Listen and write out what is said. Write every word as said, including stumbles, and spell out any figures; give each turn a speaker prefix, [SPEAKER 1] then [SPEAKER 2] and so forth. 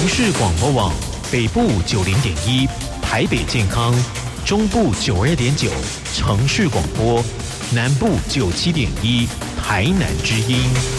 [SPEAKER 1] 市广播网北部九零点一，台北健康，中部九二点九，城市广播，南部九七点一，台南之音。